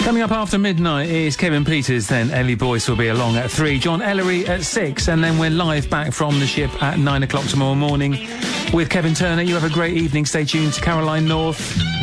Coming up after midnight is Kevin Peters, then Ellie Boyce will be along at 3, John Ellery at 6, and then we're live back from the ship at 9 o'clock tomorrow morning with Kevin Turner. You have a great evening. Stay tuned to Caroline North.